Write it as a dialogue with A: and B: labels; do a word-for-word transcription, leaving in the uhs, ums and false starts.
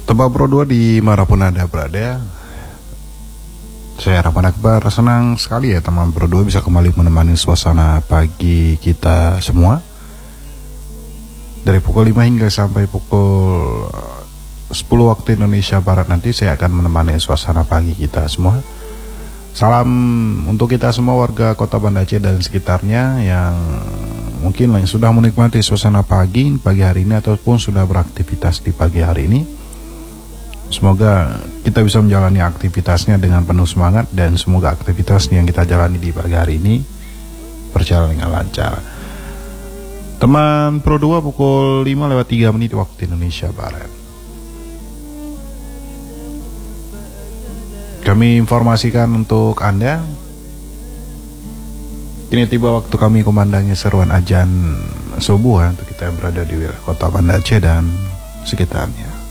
A: Tebak Pro dua di manapun Anda berada. Saya Rahman Akbar, senang sekali ya teman Pro dua bisa kembali menemani suasana pagi kita semua. Dari pukul lima hingga sampai pukul sepuluh waktu Indonesia Barat nanti saya akan menemani suasana pagi kita semua. Salam untuk kita semua warga Kota Banda Aceh dan sekitarnya yang mungkin yang sudah menikmati suasana pagi pagi hari ini ataupun sudah beraktivitas di pagi hari ini. Semoga kita bisa menjalani aktivitasnya dengan penuh semangat dan semoga aktivitas yang kita jalani di pagi hari ini berjalan dengan lancar. Teman Pro dua pukul lima lewat tiga menit waktu Indonesia Barat. Kami informasikan untuk Anda, kini tiba waktu kami kumandangi seruan azan subuh untuk kita yang berada di wilayah Kota Banda Aceh dan sekitarnya.